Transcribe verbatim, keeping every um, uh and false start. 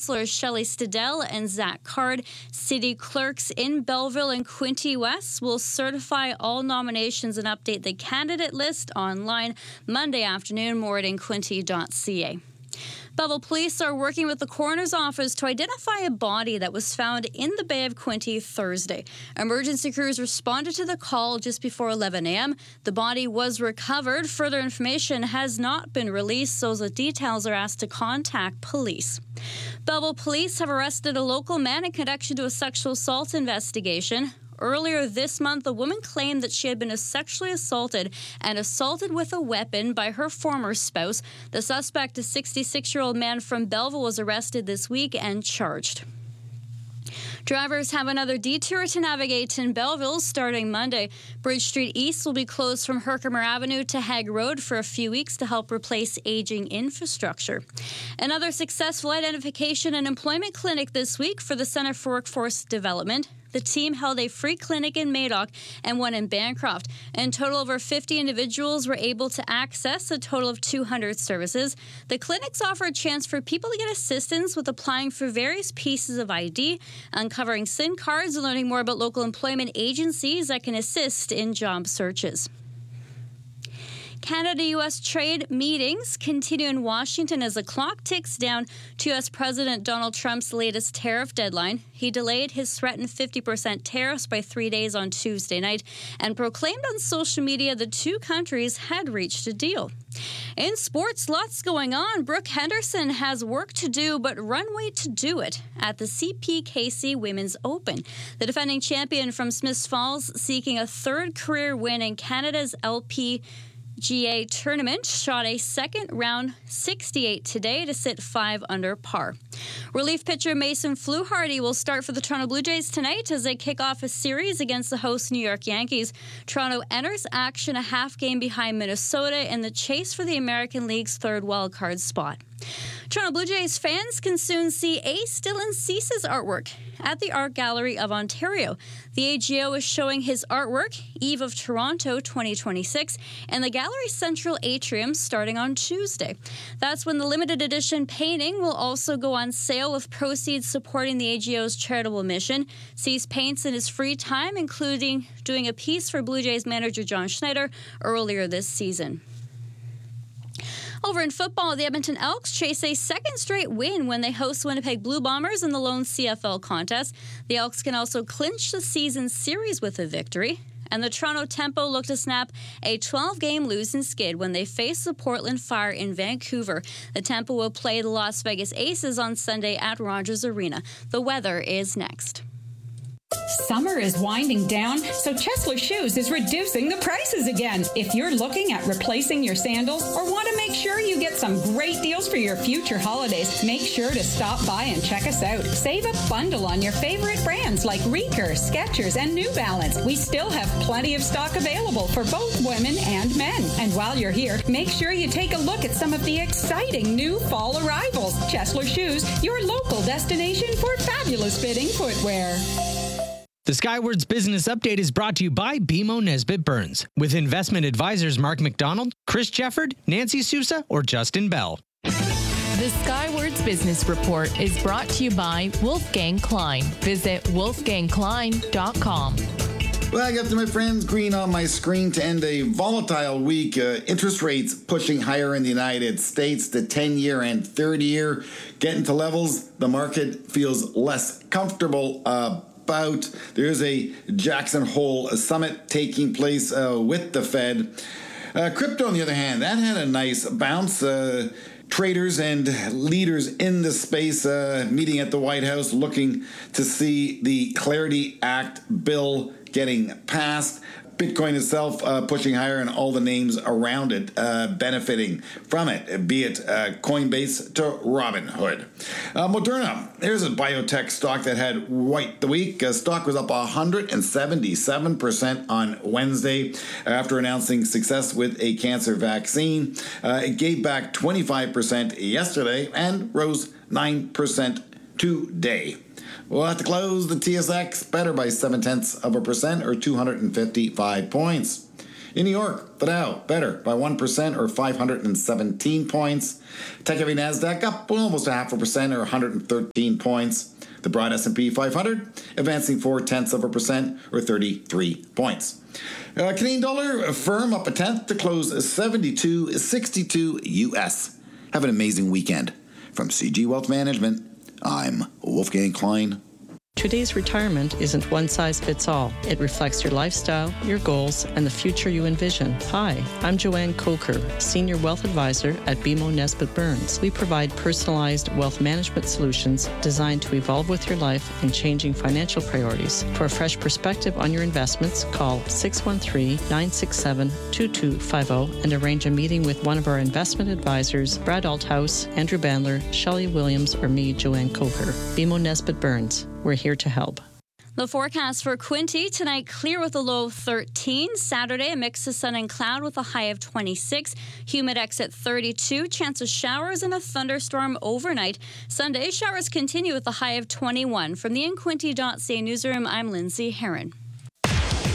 councillors Shelley Stadell and Zach Card. City clerks in Belleville and Quinte West will certify all nominations and update the candidate list online Monday afternoon. More at in quinte dot c a. Belleville police are working with the coroner's office to identify a body that was found in the Bay of Quinte Thursday. Emergency crews responded to the call just before eleven a.m. The body was recovered. Further information has not been released, so the details are asked to contact police. Belleville police have arrested a local man in connection to a sexual assault investigation. Earlier this month, a woman claimed that she had been sexually assaulted and assaulted with a weapon by her former spouse. The suspect, a sixty-six-year-old man from Belleville, was arrested this week and charged. Drivers have another detour to navigate in Belleville starting Monday. Bridge Street East will be closed from Herkimer Avenue to Hague Road for a few weeks to help replace aging infrastructure. Another successful identification and employment clinic this week for the Centre for Workforce Development. The team held a free clinic in Madoc and one in Bancroft. In total, over fifty individuals were able to access a total of two hundred services. The clinics offer a chance for people to get assistance with applying for various pieces of I D, uncovering S I N cards, and learning more about local employment agencies that can assist in job searches. Canada-U S trade meetings continue in Washington as the clock ticks down to U S President Donald Trump's latest tariff deadline. He delayed his threatened fifty percent tariffs by three days on Tuesday night and proclaimed on social media the two countries had reached a deal. In sports, lots going on. Brooke Henderson has work to do, but runway to do it at the C P K C Women's Open. The defending champion from Smiths Falls, seeking a third career win in Canada's L P G A tournament, shot a second round sixty-eight today to sit five under par. Relief pitcher Mason Fluharty will start for the Toronto Blue Jays tonight as they kick off a series against the host New York Yankees. Toronto enters action a half game behind Minnesota in the chase for the American League's third wildcard spot. Toronto Blue Jays fans can soon see Ace Dylan Cease's artwork at the Art Gallery of Ontario. The A G O is showing his artwork, Eve of Toronto twenty twenty-six, in the Gallery Central atrium starting on Tuesday. That's when the limited edition painting will also go on sale, with proceeds supporting the A G O's charitable mission. Cease paints in his free time, including doing a piece for Blue Jays manager John Schneider earlier this season. Over in football, the Edmonton Elks chase a second straight win when they host Winnipeg Blue Bombers in the lone C F L contest. The Elks can also clinch the season series with a victory. And the Toronto Tempo look to snap a twelve-game losing skid when they face the Portland Fire in Vancouver. The Tempo will play the Las Vegas Aces on Sunday at Rogers Arena. The weather is next. Summer is winding down, so Chesler Shoes is reducing the prices again. If you're looking at replacing your sandals or want to make sure you get some great deals for your future holidays, make sure to stop by and check us out. Save a bundle on your favorite brands like Reeker, Skechers, and New Balance. We still have plenty of stock available for both women and men. And while you're here, make sure you take a look at some of the exciting new fall arrivals. Chesler Shoes, your local destination for fabulous fitting footwear. The Skywards Business Update is brought to you by B M O Nesbitt Burns, with investment advisors Mark McDonald, Chris Jefford, Nancy Sousa, or Justin Bell. The Skywards Business Report is brought to you by Wolfgang Klein. Visit wolfgang klein dot com. Well, I got to my friends green on my screen to end a volatile week. Uh, interest rates pushing higher in the United States. The ten-year and thirty-year getting to levels the market feels less comfortable uh, about. There's a Jackson Hole summit taking place uh, with the Fed. Uh, crypto, on the other hand, that had a nice bounce. Uh, traders and leaders in the space uh, meeting at the White House looking to see the Clarity Act bill getting passed. Bitcoin itself uh, pushing higher, and all the names around it uh, benefiting from it, be it uh, Coinbase to Robinhood. Uh, Moderna, here's a biotech stock that had quite the week. Uh, stock was up one hundred seventy-seven percent on Wednesday after announcing success with a cancer vaccine. Uh, it gave back twenty-five percent yesterday and rose nine percent today. We'll have to close the T S X better by seven tenths of a percent or two hundred fifty-five points. In New York, the Dow better by one percent or five hundred seventeen points. Tech-heavy NASDAQ up almost a half a percent or one hundred thirteen points. The broad S and P five hundred advancing four-tenths of a percent or thirty-three points. Uh, Canadian dollar firm up a tenth to close seventy-two sixty-two U S. Have an amazing weekend. From C G Wealth Management, I'm Wolfgang Klein. Today's retirement isn't one size fits all. It reflects your lifestyle, your goals, and the future you envision. Hi, I'm Joanne Coker, Senior Wealth Advisor at B M O Nesbitt Burns. We provide personalized wealth management solutions designed to evolve with your life and changing financial priorities. For a fresh perspective on your investments, call six one three, nine six seven, two two five zero and arrange a meeting with one of our investment advisors, Brad Althouse, Andrew Bandler, Shelley Williams, or me, Joanne Coker. B M O Nesbitt Burns. We're here to help. The forecast for Quinte tonight, clear with a low of thirteen. Saturday, a mix of sun and cloud with a high of twenty-six. Humidex at thirty-two. Chance of showers and a thunderstorm overnight. Sunday, showers continue with a high of twenty-one. From the in Quinte dot C A newsroom, I'm Lindsay Herron.